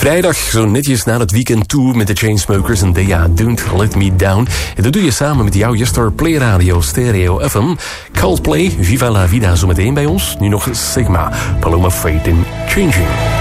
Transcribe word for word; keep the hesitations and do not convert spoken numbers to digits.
Vrijdag zo netjes na het weekend toe met de Chainsmokers en They Are Don't Let Me Down. En dat doe je samen met jouw Jester Play Radio Stereo F M. Coldplay, Viva la Vida zometeen bij ons. Nu nog Sigma, Paloma Faith in Changing.